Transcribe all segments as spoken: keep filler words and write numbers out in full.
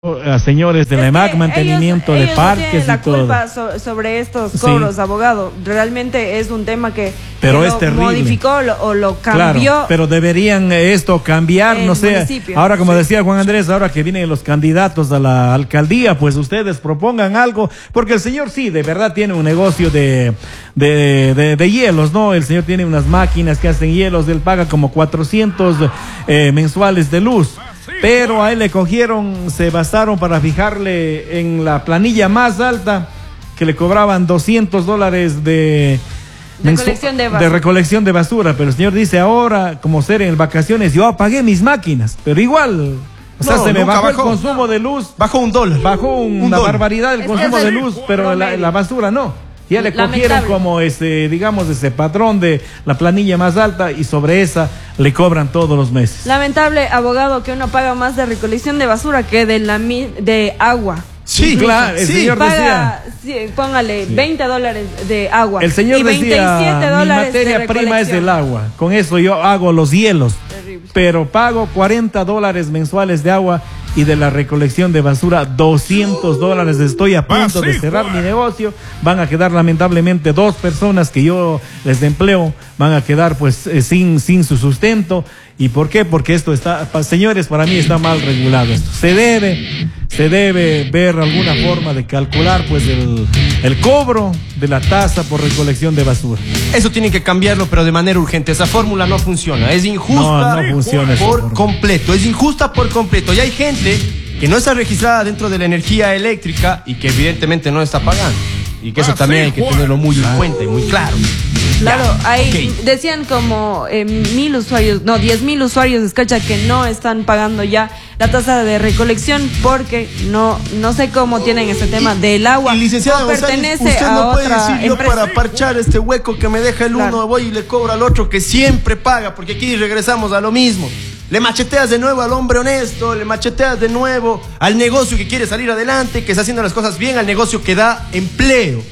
a señores de la EMAC, mantenimiento ellos, de ellos parques no y todo. la culpa so, sobre estos cobros, sí. Abogado. Realmente es un tema que, pero que es lo terrible. modificó lo, o lo cambió. Claro, pero deberían esto cambiar, no sé. Municipio. Ahora, como sí. decía Juan Andrés, ahora que vienen los candidatos a la alcaldía, pues ustedes propongan algo, porque el señor sí, de verdad tiene un negocio de, de, de, de hielos, ¿no? El señor tiene unas máquinas que hacen hielos, él paga como cuatrocientos eh, mensuales de luz. Pero a él le cogieron, se basaron para fijarle en la planilla más alta, que le cobraban doscientos dólares de, recolección de, de recolección de basura. Pero el señor dice, ahora, como ser en vacaciones, yo apagué mis máquinas, pero igual, o sea, no, se me bajó, bajó el consumo de luz. Bajó un dólar. Bajó un, una dólar. barbaridad el es consumo de luz, pero la, la basura no. Ya le cogieron como ese, digamos, ese patrón de la planilla más alta y sobre esa le cobran todos los meses. Lamentable, abogado, que uno paga más de recolección de basura que de la de agua. Sí, incluso, claro, el sí, señor paga, decía. Sí, póngale sí. veinte dólares de agua. El señor y decía, mi materia de prima es el agua. Con eso yo hago los hielos. Terrible. Pero pago cuarenta dólares mensuales de agua y de la recolección de basura doscientos dólares. Estoy a punto de cerrar mi negocio. Van a quedar lamentablemente dos personas que yo les empleo, van a quedar pues eh, sin, sin su sustento. ¿Y por qué? Porque esto está, pa, señores, para mí está mal regulado esto. Se debe, se debe ver alguna forma de calcular pues el, el cobro de la tasa por recolección de basura. Eso tienen que cambiarlo, pero de manera urgente. Esa fórmula no funciona, es injusta no, no funciona por completo, es injusta por completo. Y hay gente que no está registrada dentro de la energía eléctrica y que evidentemente no está pagando. Y que eso también hay que tenerlo muy en cuenta y muy claro. Claro, hay, okay. decían como eh, mil usuarios, no, diez mil usuarios de Escacha que no están pagando ya la tasa de recolección porque no no sé cómo tienen este tema del agua. Y licenciada González, pertenece usted a no puede otra decir yo empresa. Para parchar este hueco que me deja el claro. uno, voy y le cobro al otro que siempre paga, porque aquí regresamos a lo mismo. Le macheteas de nuevo al hombre honesto, le macheteas de nuevo al negocio que quiere salir adelante, que está haciendo las cosas bien, al negocio que da empleo.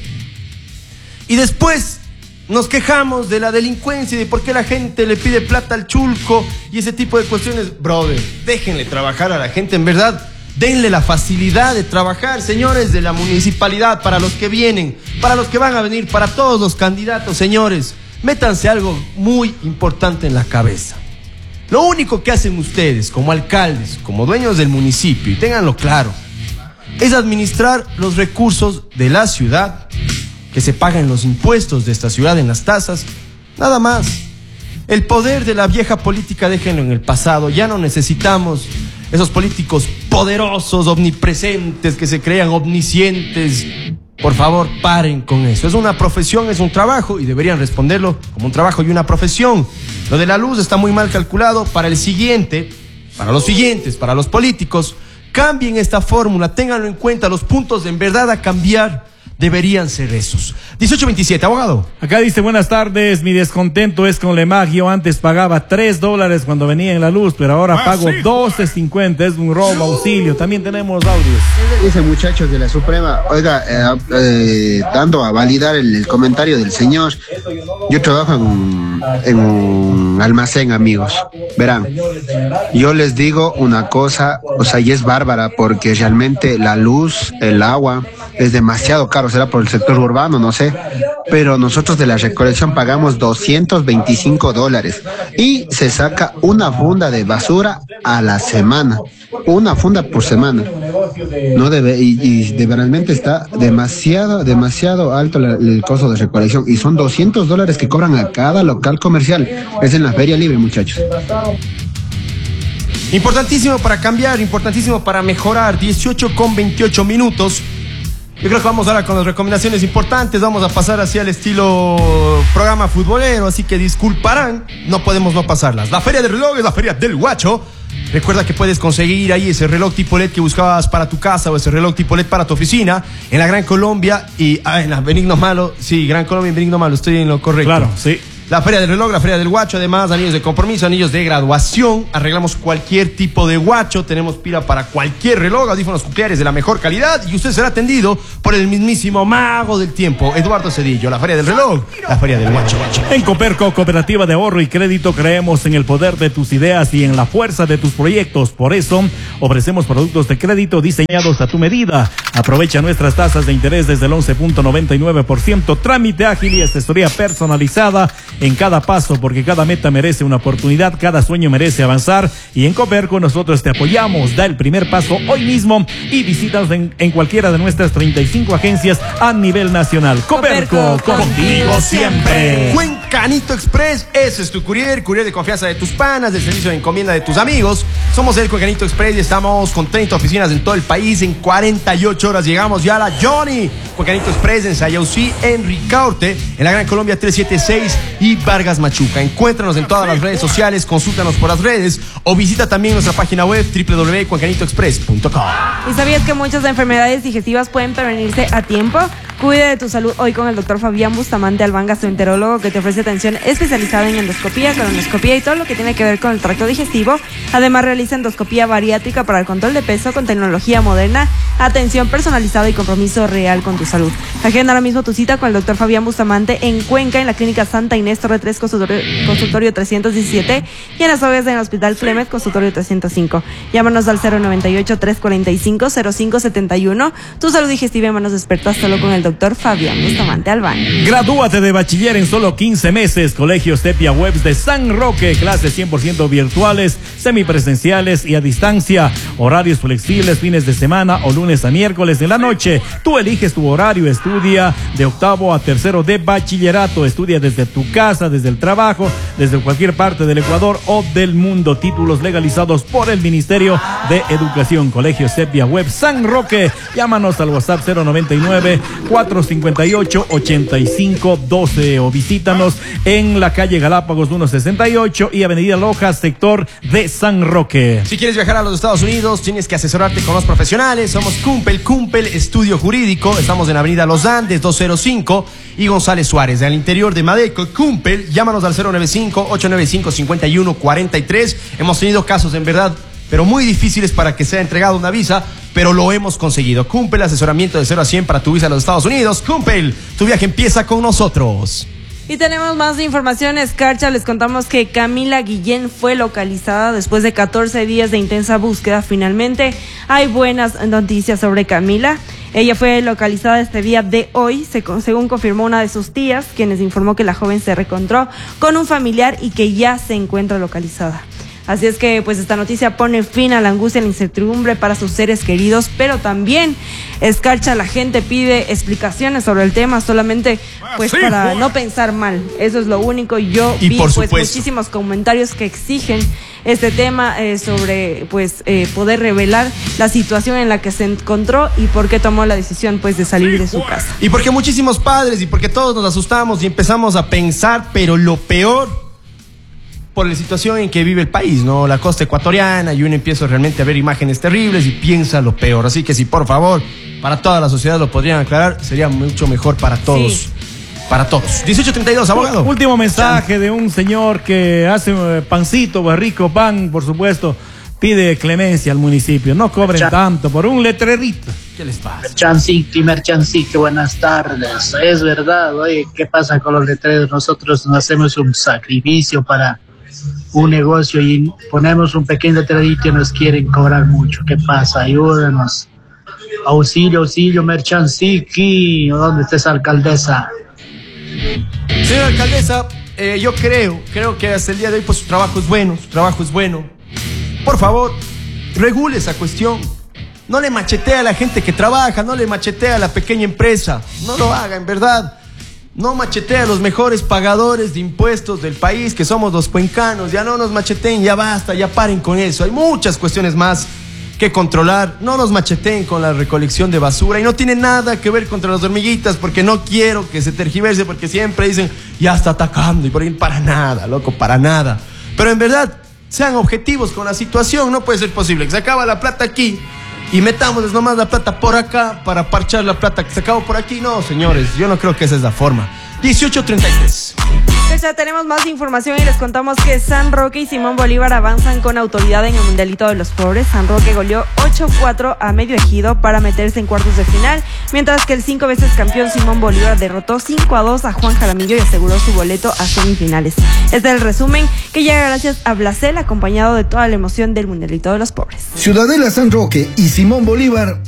Y después nos quejamos de la delincuencia y de por qué la gente le pide plata al chulco y ese tipo de cuestiones. Brother, déjenle trabajar a la gente, en verdad, denle la facilidad de trabajar, señores de la municipalidad, para los que vienen, para los que van a venir, para todos los candidatos, señores, métanse algo muy importante en la cabeza. Lo único que hacen ustedes como alcaldes, como dueños del municipio, y ténganlo claro, es administrar los recursos de la ciudad, que se pagan los impuestos de esta ciudad en las tasas, nada más. El poder de la vieja política déjenlo en el pasado, ya no necesitamos esos políticos poderosos, omnipresentes, que se crean omniscientes. Por favor, paren con eso. Es una profesión, es un trabajo y deberían responderlo como un trabajo y una profesión. Lo de la luz está muy mal calculado. Para el siguiente, para los siguientes, para los políticos, cambien esta fórmula, ténganlo en cuenta, los puntos de en verdad a cambiar deberían ser esos. dieciocho veintisiete, abogado. Acá dice, buenas tardes, mi descontento es con la EMAC. Yo antes pagaba tres dólares cuando venía en la luz, pero ahora ah, pago sí. doce cincuenta. Es un robo, auxilio. También tenemos audios. Dice, muchachos de la Suprema, oiga, eh, eh, dando a validar el, el comentario del señor, yo trabajo en, en un almacén, amigos. Verán, yo les digo una cosa, o sea, y es bárbara, porque realmente la luz, el agua, es demasiado caro. Será por el sector urbano, no sé, pero nosotros de la recolección pagamos doscientos veinticinco dólares y se saca una funda de basura a la semana, una funda por semana. No debe, y, y de realmente está demasiado, demasiado alto la, el costo de recolección y son doscientos dólares que cobran a cada local comercial. Es en la feria libre, muchachos. Importantísimo para cambiar, importantísimo para mejorar. Dieciocho con veintiocho minutos. Yo creo que vamos ahora con las recomendaciones importantes. Vamos a pasar hacia el estilo programa futbolero, así que disculparán, no podemos no pasarlas. La feria del reloj es la feria del Guacho. Recuerda que puedes conseguir ahí ese reloj tipo L E D que buscabas para tu casa o ese reloj tipo L E D para tu oficina en la Gran Colombia y ah, en la Benigno Malo. Sí, Gran Colombia y Benigno Malo, estoy en lo correcto. Claro, sí. La Feria del Reloj, la Feria del Guacho, además, anillos de compromiso, anillos de graduación. Arreglamos cualquier tipo de guacho. Tenemos pila para cualquier reloj, audífonos nucleares de la mejor calidad. Y usted será atendido por el mismísimo mago del tiempo, Eduardo Cedillo. La Feria del Reloj, la Feria del Guacho. En Coperco, Cooperativa de Ahorro y Crédito, creemos en el poder de tus ideas y en la fuerza de tus proyectos. Por eso, ofrecemos productos de crédito diseñados a tu medida. Aprovecha nuestras tasas de interés desde el once punto noventa y nueve por ciento. Trámite ágil y asesoría personalizada en cada paso, porque cada meta merece una oportunidad, cada sueño merece avanzar. Y en Coperco nosotros te apoyamos. Da el primer paso hoy mismo y visítanos en, en cualquiera de nuestras treinta y cinco agencias a nivel nacional. Coperco, Coperco contigo siempre. Cuencanito Express, ese es tu courier, courier de confianza de tus panas, del servicio de encomienda de tus amigos. Somos el Cuencanito Express y estamos con treinta oficinas en todo el país. En cuarenta y ocho horas llegamos ya a la Johnny. Cuencanito Express en Sayausí, en Ricaurte, en la Gran Colombia trescientos setenta y seis y Vargas Machuca. Encuéntranos en todas las redes sociales, consúltanos por las redes o visita también nuestra página web doble u doble u doble u punto cuencanito express punto com. ¿Y sabías que muchas enfermedades digestivas pueden prevenirse a tiempo? Cuide de tu salud hoy con el doctor Fabián Bustamante Albán, gastroenterólogo, que te ofrece atención especializada en endoscopía, colonoscopía y todo lo que tiene que ver con el tracto digestivo. Además, realiza endoscopía bariátrica para el control de peso con tecnología moderna, atención personalizada y compromiso real con tu salud. Agenda ahora mismo tu cita con el doctor Fabián Bustamante en Cuenca, en la Clínica Santa Inés Torre tres, consultorio, consultorio trescientos diecisiete, y en Las Hogues en el Hospital Clemet, consultorio trescientos cinco. Llámanos al cero noventa y ocho, trescientos cuarenta y cinco, cero cinco setenta y uno. Tu salud digestiva en manos expertas, solo con el doctor Fabián Bustamante Albán. Gradúate de bachiller en solo quince meses. Colegio Sepia Webs de San Roque. Clases cien por ciento virtuales, semipresenciales y a distancia. Horarios flexibles, fines de semana o lunes a miércoles en la noche. Tú eliges tu horario. Estudia de octavo a tercero de bachillerato. Estudia desde tu casa, desde el trabajo, desde cualquier parte del Ecuador o del mundo. Títulos legalizados por el Ministerio de Educación. Colegio Sepia Webs San Roque. Llámanos al WhatsApp cero noventa y nueve, cuatrocientos cincuenta y ocho, ochenta y cinco doce o visítanos en la calle Galápagos ciento sesenta y ocho y Avenida Loja, sector de San Roque. Si quieres viajar a los Estados Unidos, tienes que asesorarte con los profesionales. Somos Cumpel, Cumpel Estudio Jurídico. Estamos en Avenida Los Andes doscientos cinco y González Suárez, al interior de Madeco. Cumpel, llámanos al cero noventa y cinco, ochocientos noventa y cinco, cincuenta y uno cuarenta y tres. Hemos tenido casos en verdad pero muy difíciles para que sea entregada una visa, pero lo hemos conseguido. Cumpel, asesoramiento de cero a cien para tu visa a los Estados Unidos. Cumpel, tu viaje empieza con nosotros. Y tenemos más información, Escarcha. Les contamos que Camila Guillén fue localizada después de catorce días de intensa búsqueda. Finalmente hay buenas noticias sobre Camila. Ella fue localizada este día de hoy, según confirmó una de sus tías, quienes informó que la joven se reencontró con un familiar y que ya se encuentra localizada. Así es que pues esta noticia pone fin a la angustia y la incertidumbre para sus seres queridos, pero también, Escarcha, la gente pide explicaciones sobre el tema, solamente pues para no pensar mal. Eso es lo único. Yo y vi por pues supuesto, muchísimos comentarios que exigen este tema eh, sobre pues eh, poder revelar la situación en la que se encontró y por qué tomó la decisión pues de salir de su casa. Y porque muchísimos padres y porque todos nos asustamos y empezamos a pensar, pero lo peor por la situación en que vive el país, ¿no? La costa ecuatoriana, y uno empieza realmente a ver imágenes terribles y piensa lo peor. Así que si por favor, para toda la sociedad lo podrían aclarar, sería mucho mejor para todos. Sí. Para todos. dieciocho treinta y dos, abogado. Último mensaje de un señor que hace pancito, rico pan, por supuesto. Pide clemencia al municipio. No cobren Merchan. tanto por un letrerito. ¿Qué les pasa? Merchancito, Merchancito, buenas tardes. Es verdad, oye, ¿qué pasa con los letreros? Nosotros nos hacemos un sacrificio para un negocio y ponemos un pequeño letrerito y nos quieren cobrar mucho. ¿Qué pasa? Ayúdenos. Auxilio, auxilio, Merchanciki. ¿Dónde está esa alcaldesa? Señora alcaldesa, eh, yo creo, creo que hasta el día de hoy pues su trabajo es bueno, su trabajo es bueno. Por favor, regule esa cuestión. No le machetee a la gente que trabaja, no le machetee a la pequeña empresa. No lo haga, en verdad. No machetee a los mejores pagadores de impuestos del país, que somos los cuencanos. Ya no nos macheteen, ya basta, ya paren con eso. Hay muchas cuestiones más que controlar. No nos macheteen con la recolección de basura. Y no tiene nada que ver contra las hormiguitas, porque no quiero que se tergiverse, porque siempre dicen, ya está atacando, y por ahí para nada, loco, para nada. Pero en verdad, sean objetivos con la situación. No puede ser posible que se acaba la plata aquí y metamos nomás la plata por acá para parchar la plata que se acabó por aquí. No, señores, yo no creo que esa es la forma. dieciocho treinta y tres. Ya tenemos más información y les contamos que San Roque y Simón Bolívar avanzan con autoridad en el Mundialito de los Pobres. San Roque goleó ocho cuatro a Medio Ejido para meterse en cuartos de final, mientras que el cinco veces campeón Simón Bolívar derrotó cinco a dos a Juan Jaramillo y aseguró su boleto a semifinales. Este es el resumen que llega gracias a Blasel, acompañado de toda la emoción del Mundialito de los Pobres. Ciudadela San Roque y Simón Bolívar